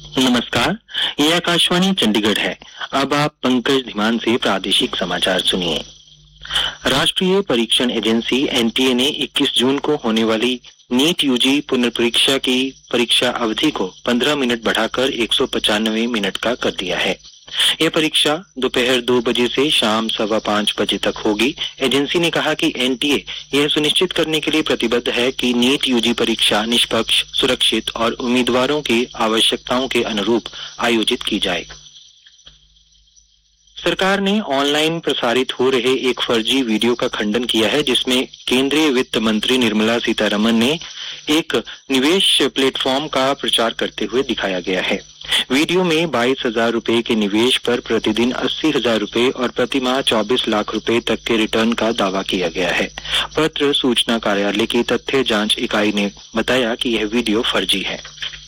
नमस्कार, ये आकाशवाणी चंडीगढ़ है। अब आप पंकज धीमान से प्रादेशिक समाचार सुनिए। राष्ट्रीय परीक्षण एजेंसी एनटीए ने 21 जून को होने वाली नीट यूजी पुनर्परीक्षा की परीक्षा अवधि को 15 मिनट बढ़ाकर 195 मिनट का कर दिया है। यह परीक्षा दोपहर 2 बजे से शाम 5:15 बजे तक होगी। एजेंसी ने कहा कि एनटीए यह सुनिश्चित करने के लिए प्रतिबद्ध है कि नीट यूजी परीक्षा निष्पक्ष, सुरक्षित और उम्मीदवारों की आवश्यकताओं के अनुरूप आयोजित की जाए। सरकार ने ऑनलाइन प्रसारित हो रहे एक फर्जी वीडियो का खंडन किया है, जिसमें केंद्रीय वित्त मंत्री निर्मला सीतारमण ने एक निवेश प्लेटफॉर्म का प्रचार करते हुए दिखाया गया है। वीडियो में 22,000 रुपए के निवेश पर प्रतिदिन 80,000 रुपए और प्रतिमाह 24 लाख रुपए तक के रिटर्न का दावा किया गया है। पत्र सूचना कार्यालय की तथ्य जांच इकाई ने बताया कि यह वीडियो फर्जी है।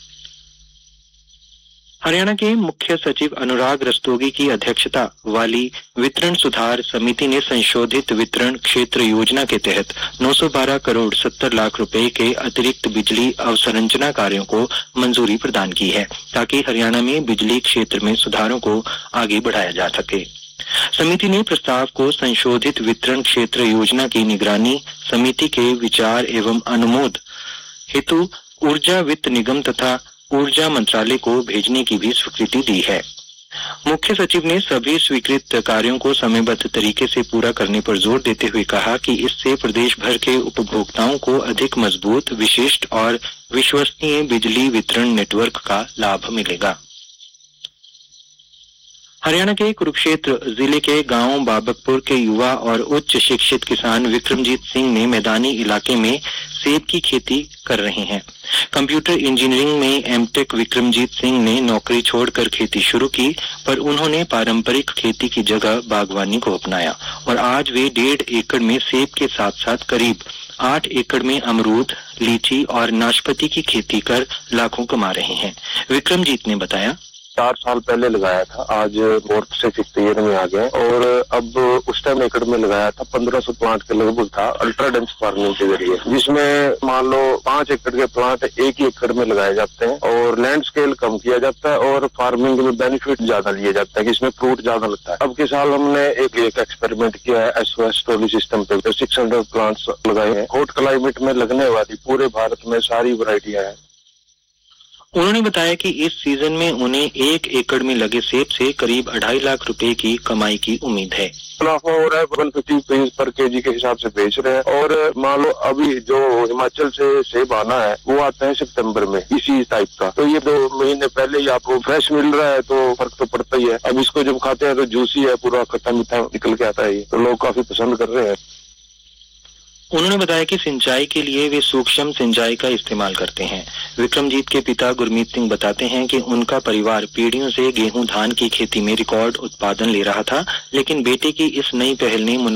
हरियाणा के मुख्य सचिव अनुराग रस्तोगी की अध्यक्षता वाली वितरण सुधार समिति ने संशोधित वितरण क्षेत्र योजना के तहत 912 करोड़ 70 लाख रुपए के अतिरिक्त बिजली अवसंरचना कार्यों को मंजूरी प्रदान की है, ताकि हरियाणा में बिजली क्षेत्र में सुधारों को आगे बढ़ाया जा सके। समिति ने प्रस्ताव को संशोधित वितरण क्षेत्र योजना की निगरानी समिति के विचार एवं अनुमोद हेतु ऊर्जा वित्त निगम तथा ऊर्जा मंत्रालय को भेजने की भी स्वीकृति दी है। मुख्य सचिव ने सभी स्वीकृत कार्यों को समयबद्ध तरीके से पूरा करने पर जोर देते हुए कहा कि इससे प्रदेश भर के उपभोक्ताओं को अधिक मजबूत, विशिष्ट और विश्वसनीय बिजली वितरण नेटवर्क का लाभ मिलेगा। हरियाणा के कुरुक्षेत्र जिले के गांव बाबकपुर के युवा और उच्च शिक्षित किसान विक्रमजीत सिंह ने मैदानी इलाके में सेब की खेती कर रहे हैं। कंप्यूटर इंजीनियरिंग में एमटेक विक्रमजीत सिंह ने नौकरी छोड़कर खेती शुरू की, पर उन्होंने पारंपरिक खेती की जगह बागवानी को अपनाया और आज वे 1.5 एकड़ में सेब के साथ साथ करीब 8 एकड़ में अमरूद, लीची और नाशपाती की खेती कर लाखों कमा रहे हैं। विक्रमजीत ने बताया, 4 साल पहले लगाया था, आज 4th से 5th ईयर में आ गए और अब उस टाइम एकड़ में लगाया था 1500 प्लांट के लगभग था अल्ट्रा डेंस फार्मिंग के जरिए, जिसमें मान लो 5 एकड़ के प्लांट 1 ही एकड़ में लगाए जाते हैं और लैंड स्केल कम किया जाता है और फार्मिंग में बेनिफिट ज्यादा लिया जाता है कि इसमें फ्रूट ज्यादा लगता है। अब के साल हमने एक एक्सपेरिमेंट किया है SOS ट्रॉली सिस्टम पे, 600 प्लांट्स लगाए हैं। हॉट क्लाइमेट में लगने वाली पूरे भारत में सारी वैरायटियां हैं। उन्होंने बताया कि इस सीजन में उन्हें 1 एकड़ में लगे सेब से करीब 2.5 लाख रुपए की कमाई की उम्मीद है। मुनाफा हो रहा है 150 पर केजी के हिसाब से बेच रहे हैं और मान लो अभी जो हिमाचल से सेब आना है वो आता है सितंबर में इसी टाइप का, तो ये 2 महीने पहले ही आपको फ्रेश मिल रहा है तो फर्क तो पड़ता ही है। अब इसको जब खाते हैं तो जूसी है, पूरा खट्टा मीठा निकल के आता है, ये तो लोग काफी पसंद कर रहे हैं। उन्होंने बताया कि सिंचाई के लिए वे सूक्ष्म सिंचाई का इस्तेमाल करते हैं। विक्रमजीत के पिता गुरमीत सिंह बताते हैं कि उनका परिवार पीढ़ियों से गेहूं धान की खेती में रिकॉर्ड उत्पादन ले रहा था, लेकिन बेटे की इस नई पहल ने